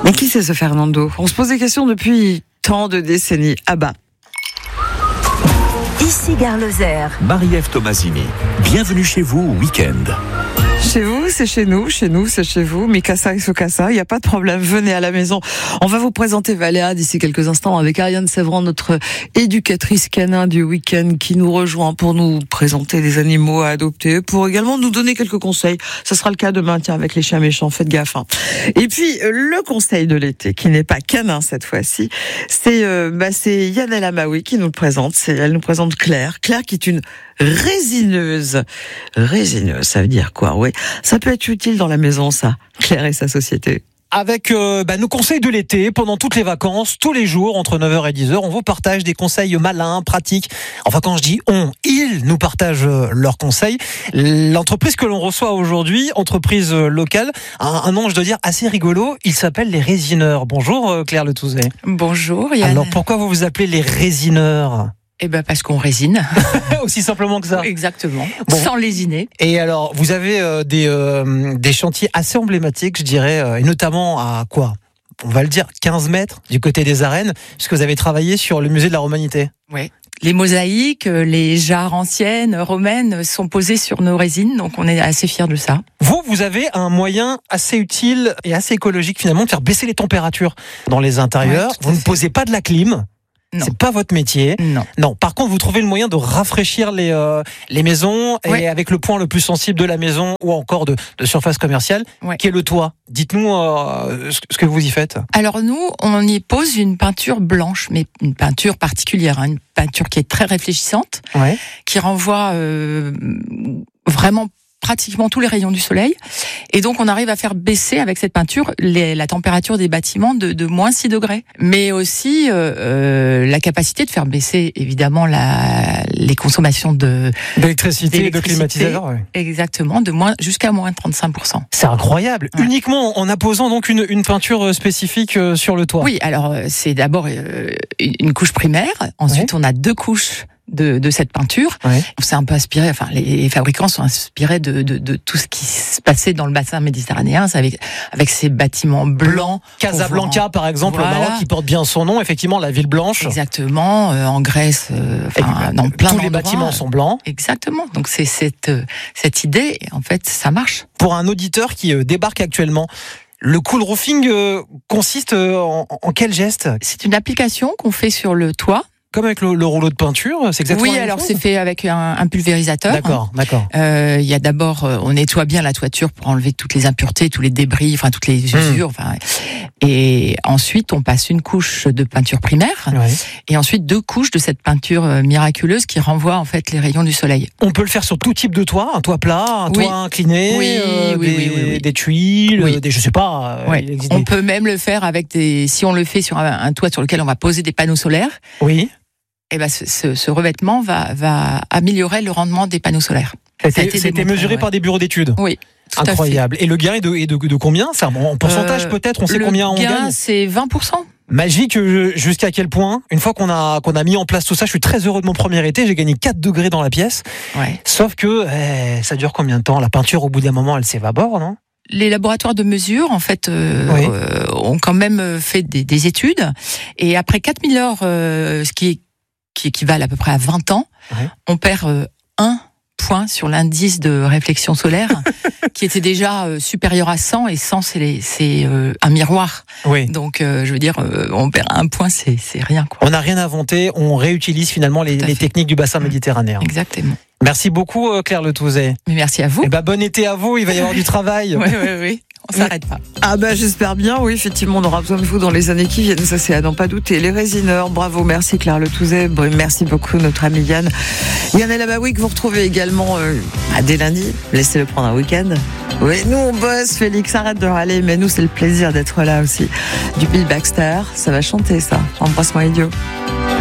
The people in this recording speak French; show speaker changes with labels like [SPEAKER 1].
[SPEAKER 1] Mais qui c'est ce Fernando? On se pose des questions depuis tant de décennies. Ah bah.
[SPEAKER 2] Ici Gare Lozère.
[SPEAKER 3] Marie-Ève Tomasini, bienvenue chez vous au week-end.
[SPEAKER 1] Chez vous, c'est chez nous c'est chez vous. Mikasa et Sokasa, il n'y a pas de problème, venez à la maison. On va vous présenter Valéa d'ici quelques instants avec Ariane Sévran, notre éducatrice canin du week-end qui nous rejoint pour nous présenter des animaux à adopter, pour également nous donner quelques conseils. Ça sera le cas demain, tiens, avec les chiens méchants, faites gaffe. Hein. Et puis, le conseil de l'été, qui n'est pas canin cette fois-ci, c'est Yannel Amaoui qui nous le présente. Elle nous présente Claire. Claire qui est une résineuse. Résineuse, ça veut dire quoi? Oui, ça peut être utile dans la maison, ça. Claire et sa société.
[SPEAKER 4] Avec nos conseils de l'été, pendant toutes les vacances, tous les jours, entre 9h et 10h, on vous partage des conseils malins, pratiques. Enfin, quand je dis ils nous partagent leurs conseils. L'entreprise que l'on reçoit aujourd'hui, entreprise locale, un nom, je dois dire, assez rigolo, il s'appelle les Résineurs. Bonjour Claire Le Touzet.
[SPEAKER 5] Bonjour Yann.
[SPEAKER 4] Alors, pourquoi vous vous appelez les Résineurs ?
[SPEAKER 5] Eh ben parce qu'on résine.
[SPEAKER 4] Aussi simplement que ça.
[SPEAKER 5] Exactement.
[SPEAKER 4] Bon.
[SPEAKER 5] Sans lésiner.
[SPEAKER 4] Et alors, vous avez des chantiers assez emblématiques, je dirais, et notamment à quoi ? On va le dire, 15 mètres du côté des arènes, puisque vous avez travaillé sur le musée de la Romanité.
[SPEAKER 5] Oui. Les mosaïques, les jarres anciennes, romaines, sont posées sur nos résines, donc on est assez fiers de ça.
[SPEAKER 4] Vous avez un moyen assez utile et assez écologique finalement de faire baisser les températures dans les intérieurs.
[SPEAKER 5] Ouais,
[SPEAKER 4] vous ne posez pas de la clim.
[SPEAKER 5] Non.
[SPEAKER 4] C'est pas votre métier.
[SPEAKER 5] Non.
[SPEAKER 4] Par contre, vous trouvez le moyen de rafraîchir les maisons et avec le point le plus sensible de la maison ou encore de surface commerciale, qui est le toit. Dites-nous ce que vous y faites.
[SPEAKER 5] Alors nous, on y pose une peinture blanche, mais une peinture particulière, une peinture qui est très réfléchissante, qui renvoie vraiment pratiquement tous les rayons du soleil. Et donc, on arrive à faire baisser avec cette peinture la température des bâtiments de moins 6 degrés. Mais aussi la capacité de faire baisser, évidemment, les consommations
[SPEAKER 4] d'électricité et de climatiseurs.
[SPEAKER 5] Exactement, jusqu'à moins 35%.
[SPEAKER 4] C'est incroyable. Ouais. Uniquement en apposant donc une peinture spécifique sur le toit.
[SPEAKER 5] Oui, alors c'est d'abord une couche primaire. Ensuite, on a 2 couches de cette peinture. On s'est un peu inspiré, enfin les fabricants sont inspirés de tout ce qui se passait dans le bassin méditerranéen, avec ces bâtiments blancs.
[SPEAKER 4] Casablanca par exemple, au Maroc, qui porte bien son nom, effectivement la ville blanche.
[SPEAKER 5] Dans Grèce, dans plein
[SPEAKER 4] tous les bâtiments sont blancs.
[SPEAKER 5] Exactement. Donc c'est cette idée, en fait, ça marche.
[SPEAKER 4] Pour un auditeur qui débarque actuellement, le cool roofing consiste en quel geste ?
[SPEAKER 5] C'est une application qu'on fait sur le toit.
[SPEAKER 4] Comme avec le rouleau de peinture, c'est exactement la même chose.
[SPEAKER 5] C'est fait avec un pulvérisateur.
[SPEAKER 4] D'accord.
[SPEAKER 5] Il y a d'abord, on nettoie bien la toiture pour enlever toutes les impuretés, tous les débris, enfin toutes les usures. Et ensuite, on passe une couche de peinture primaire, et ensuite 2 couches de cette peinture miraculeuse qui renvoie en fait les rayons du soleil.
[SPEAKER 4] On peut le faire sur tout type de toit, un toit plat, un toit incliné, des tuiles, je sais pas.
[SPEAKER 5] On peut même le faire avec si on le fait sur un toit sur lequel on va poser des panneaux solaires.
[SPEAKER 4] Oui.
[SPEAKER 5] Et ben ce revêtement va améliorer le rendement des panneaux solaires.
[SPEAKER 4] C'était mesuré par des bureaux d'études.
[SPEAKER 5] Oui.
[SPEAKER 4] Incroyable. Et le gain est de combien ? C'est en pourcentage peut-être. On sait combien on gagne.
[SPEAKER 5] Le gain, c'est 20%.
[SPEAKER 4] Magique jusqu'à quel point, une fois qu'on a mis en place tout ça, je suis très heureux de mon premier été, j'ai gagné 4 degrés dans la pièce. Sauf que ça dure combien de temps ? La peinture, au bout d'un moment, elle s'évapore, non ?
[SPEAKER 5] Les laboratoires de mesure, en fait, ont quand même fait des études. Et après 4000 heures, ce qui équivalent à peu près à 20 ans, on perd 1 point sur l'indice de réflexion solaire, qui était déjà supérieur à 100, et 100 c'est un miroir. Donc je veux dire, on perd 1 point, c'est rien, quoi.
[SPEAKER 4] On n'a rien inventé, on réutilise finalement les techniques du bassin méditerranéen.
[SPEAKER 5] Exactement.
[SPEAKER 4] Merci beaucoup Claire Le Touzet.
[SPEAKER 5] Mais merci à vous.
[SPEAKER 4] Et bon été à vous, il va y avoir du travail.
[SPEAKER 5] Oui. On s'arrête pas.
[SPEAKER 1] Ah j'espère bien, oui, effectivement, on aura besoin de vous dans les années qui viennent, ça c'est à n'en pas douter. Les Résineurs, bravo, merci Claire Le Touzet, merci beaucoup notre amie Yannel Amaoui, que vous retrouvez également dès lundi, laissez-le prendre un week-end. Oui, nous on bosse, Félix, arrête de râler, mais nous c'est le plaisir d'être là aussi. Du Bill Baxter, ça va chanter ça, embrasse-moi idiot.